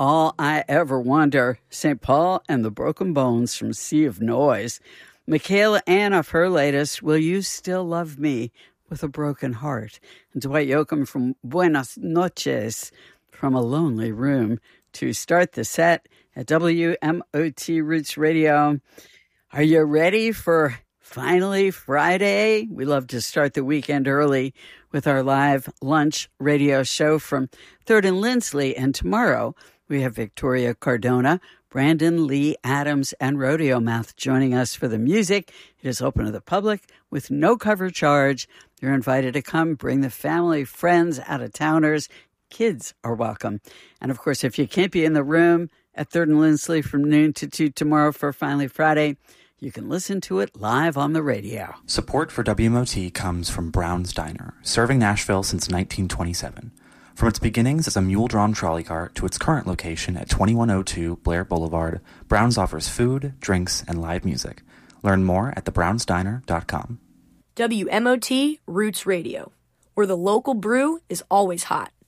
All I Ever Wonder, St. Paul and the Broken Bones from Sea of Noise. Michaela Ann off her latest, Will You Still Love Me with a Broken Heart? And Dwight Yoakam from Buenas Noches from A Lonely Room to start the set at WMOT Roots Radio. Are you ready for finally Friday? We love to start the weekend early with our live lunch radio show from 3rd and Lindsley. And tomorrow we have Victoria Cardona, Brandon Lee Adams, and Rodeo Mouth joining us for the music. It is open to the public with no cover charge. You're invited to come. Bring the family, friends, out-of-towners. Kids are welcome. And, of course, if you can't be in the room at 3rd and Lindsley from noon to 2 tomorrow for Finally Friday, you can listen to it live on the radio. Support for WMOT comes from Brown's Diner, serving Nashville since 1927. From its beginnings as a mule-drawn trolley cart to its current location at 2102 Blair Boulevard, Brown's offers food, drinks, and live music. Learn more at thebrownsdiner.com. WMOT Roots Radio, where the local brew is always hot.